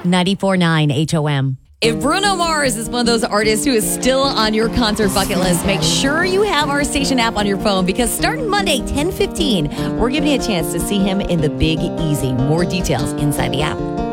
94.9 HOM. If Bruno Mars is one of those artists who is still on your concert bucket list, make sure you have our station app on your phone because starting Monday, 10:15, we're giving you a chance to see him in the Big Easy. More details inside the app.